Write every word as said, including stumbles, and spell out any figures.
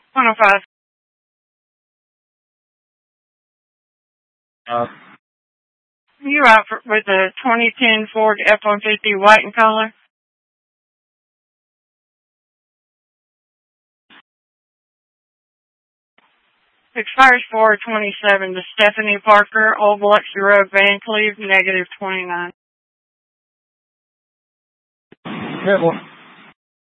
one oh five. Uh, You out for, with the twenty ten Ford F one fifty white in color? Expires four twenty-seven to Stephanie Parker, Old Biloxi Road, Van Cleve, negative twenty-nine. Good one.